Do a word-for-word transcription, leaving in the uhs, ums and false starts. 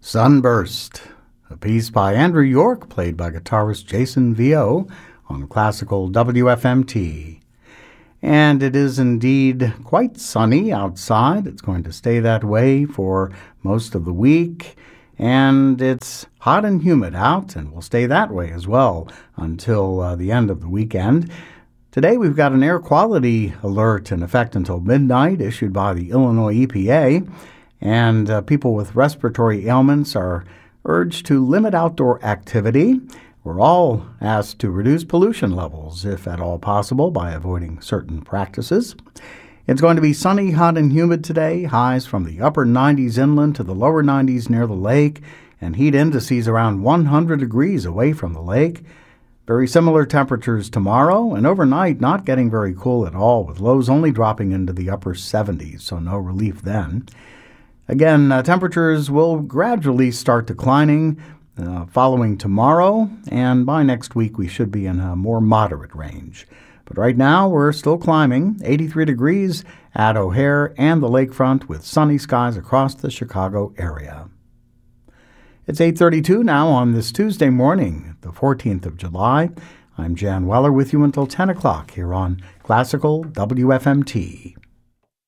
Sunburst, a piece by Andrew York, played by guitarist Jason Vio on classical W F M T. And it is indeed quite sunny outside. It's going to stay that way for most of the week. And it's hot and humid out, and will stay that way as well until uh, the end of the weekend. Today we've got an air quality alert in effect until midnight, issued by the Illinois E P A. And uh, people with respiratory ailments are urged to limit outdoor activity. We're all asked to reduce pollution levels, if at all possible, by avoiding certain practices. It's going to be sunny, hot, and humid today, highs from the upper nineties inland to the lower nineties near the lake, and heat indices around one hundred degrees away from the lake. Very similar temperatures tomorrow, and overnight not getting very cool at all, with lows only dropping into the upper seventies, so no relief then. Again, uh, temperatures will gradually start declining uh, following tomorrow, and by next week we should be in a more moderate range. But right now we're still climbing, eighty-three degrees at O'Hare and the lakefront, with sunny skies across the Chicago area. It's eight thirty-two now on this Tuesday morning, the fourteenth of July. I'm Jan Weller with you until ten o'clock here on Classical W F M T.